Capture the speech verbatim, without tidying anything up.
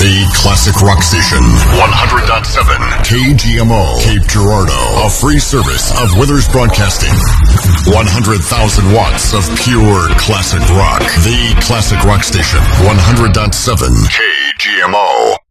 The classic rock station. one hundred point seven K G M O, Cape Girardeau. A free service of Withers Broadcasting. one hundred thousand watts of pure classic rock. The classic rock station. one hundred point seven K G M O.